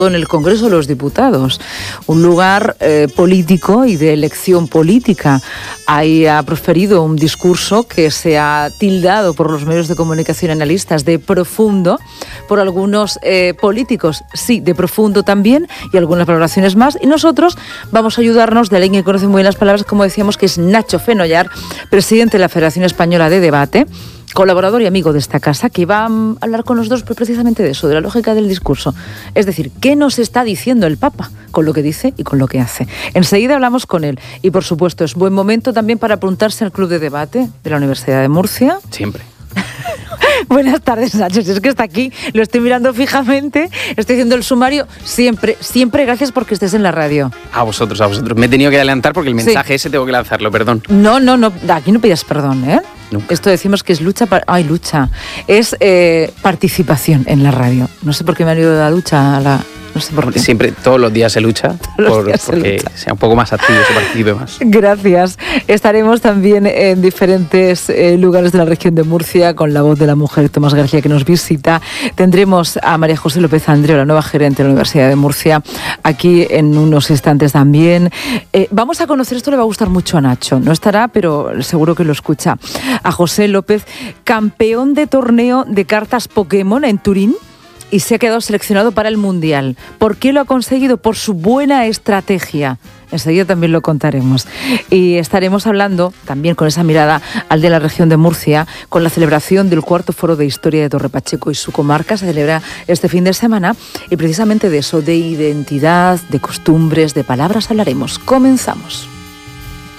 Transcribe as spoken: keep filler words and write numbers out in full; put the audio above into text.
en el Congreso de los Diputados, un lugar eh, político y de elección política. Ahí ha proferido un discurso que se ha tildado por los medios de comunicación analistas de profundo, por algunos eh, políticos, sí, de profundo también, y algunas valoraciones más. Y nosotros vamos a ayudarnos de alguien que conoce muy bien las palabras, como decíamos, que es Nacho Fenollar, presidente de la Federación Española de Debate, colaborador y amigo de esta casa, que va a hablar con los dos pues, precisamente de eso, de la lógica del discurso. Es decir, ¿qué nos está diciendo el Papa con lo que dice y con lo que hace? Enseguida hablamos con él. Y, por supuesto, es buen momento también para apuntarse al Club de Debate de la Universidad de Murcia. Siempre. Buenas tardes, Nacho. Si es que está aquí, lo estoy mirando fijamente, estoy haciendo el sumario. Siempre, siempre gracias porque estés en la radio. A vosotros, a vosotros. Me he tenido que adelantar porque el mensaje sí. ese tengo que lanzarlo, perdón. No, no, no, aquí no pidas perdón, ¿eh? Nunca. Esto decimos que es lucha, para... ay, lucha, es eh, participación en la radio. No sé por qué me han ido de la lucha a la... No sé por qué. Siempre, todos los días se lucha por, días porque se lucha. Sea un poco más activo, se participe más. Gracias. Estaremos también en diferentes eh, lugares de la región de Murcia con la voz de la mujer Tomás García que nos visita. Tendremos a María José López Andreu, la nueva gerente de la Universidad de Murcia, aquí en unos instantes también. Eh, vamos a conocer, esto le va a gustar mucho a Nacho, no estará, pero seguro que lo escucha, a José López, campeón de torneo de cartas Pokémon en Turín, y se ha quedado seleccionado para el Mundial. ¿Por qué lo ha conseguido? Por su buena estrategia. Enseguida también lo contaremos. Y estaremos hablando, también con esa mirada al de la región de Murcia, con la celebración del cuarto Foro de Historia de Torre Pacheco y su comarca. Se celebra este fin de semana. Y precisamente de eso, de identidad, de costumbres, de palabras hablaremos. Comenzamos.